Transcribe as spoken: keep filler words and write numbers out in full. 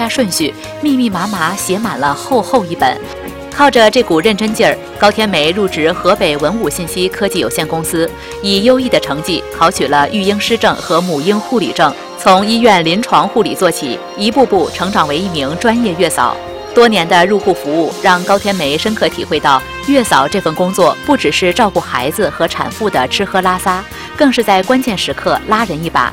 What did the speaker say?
下顺序，密密麻麻写满了厚厚一本。靠着这股认真劲儿，高天梅入职河北文武信息科技有限公司，以优异的成绩考取了育婴师证和母婴护理证，从医院临床护理做起，一步步成长为一名专业月嫂。多年的入户服务让高天梅深刻体会到，月嫂这份工作不只是照顾孩子和产妇的吃喝拉撒，更是在关键时刻拉人一把，